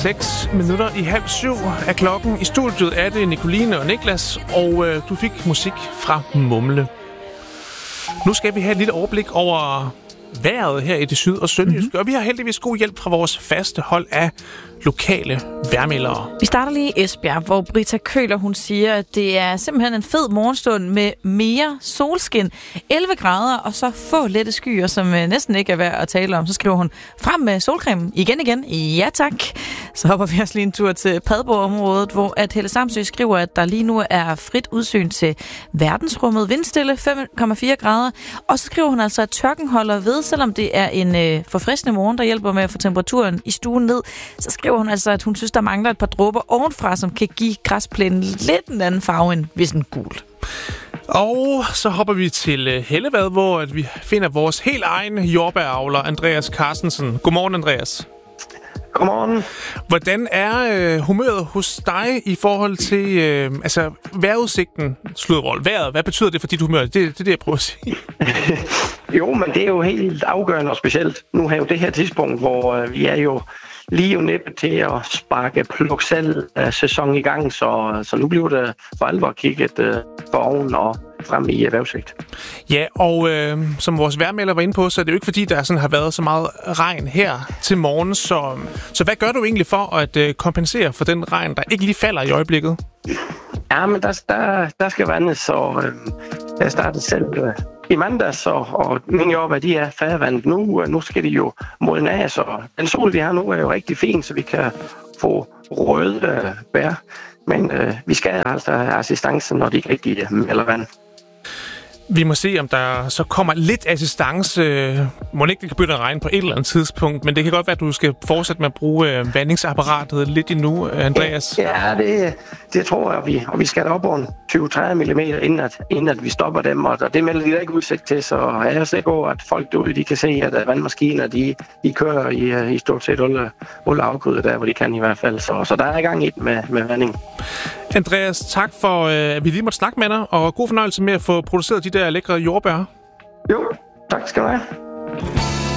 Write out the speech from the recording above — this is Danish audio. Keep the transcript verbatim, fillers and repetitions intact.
seks minutter i halv syv er klokken. I studiet er det Nicoline og Niklas, og øh, du fik musik fra Mumle. Nu skal vi have et lille overblik over vejret her i det syd- og sønderjyske, mm-hmm. og vi har heldigvis god hjælp fra vores faste hold af lokale vejrmeldere. Vi starter lige i Esbjerg, hvor Britta Køler, hun siger, at det er simpelthen en fed morgenstund med mere solskin. elleve grader, og så få lette skyer, som næsten ikke er værd at tale om. Så skriver hun, frem med solcremen igen igen. Ja tak. Så hopper vi også lige en tur til Padborg-området, hvor at Helle Samsø skriver, at der lige nu er frit udsyn til verdensrummet. Vindstille fem komma fire grader. Og så skriver hun altså, at tørken holder ved, selvom det er en øh, forfriskende morgen, der hjælper med at få temperaturen i stuen ned. Så skriver hun altså, at hun synes, der mangler et par dråber ovenfra, som kan give græsplænen lidt en anden farve end hvis den gul. Og så hopper vi til Hellevad, hvor vi finder vores helt egen jordbæravler, Andreas Carstensen. Godmorgen, Andreas. Godmorgen. Hvordan er øh, humøret hos dig i forhold til øh, altså vejrudsigten, sludrold, vejret? Hvad betyder det for dit humør? Det, det er det, jeg prøver at sige. Jo, men det er jo helt afgørende og specielt. Nu har jo det her tidspunkt, hvor øh, vi er jo lige jo næppe til at sparke pluksal af sæson i gang, så, så nu bliver det for alvor kigget øh, for oven og frem i erhvervssigt. Ja, og øh, som vores vejrmelder var inde på, så er det jo ikke fordi, der sådan har været så meget regn her til morgen. Så, så hvad gør du egentlig for at øh, kompensere for den regn, der ikke lige falder i øjeblikket? Ja, men der, der, der skal vandet, så øh, jeg startede selv øh, i mandags, og, og min job er, de er færdigvandet nu. Nu skal de jo modne af, så den sol, vi har nu, er jo rigtig fin, så vi kan få røde øh, bær. Men øh, vi skal altså have assistance, når de ikke rigtig melder vand. Vi må se, om der så kommer lidt assistance. Må ikke det kan begynde at regne på et eller andet tidspunkt, men det kan godt være, at du skal fortsætte med at bruge vandingsapparatet lidt endnu, Andreas. Ja, det, det tror jeg, vi, og vi skal op over tyve til tredive millimeter, inden at, inden at vi stopper dem, og det melder de da ikke udsigt til, så jeg er sikker på, at folk derude, de kan se, at vandmaskiner, de, de kører i, i stort set alle, alle afgrøder der, hvor de kan i hvert fald, så, så der er i gang i det med, med vanding. Andreas, tak for, at vi lige måtte snakke med dig, og god fornøjelse med at få produceret de der lækre jordbær. Jo, tak skal du have.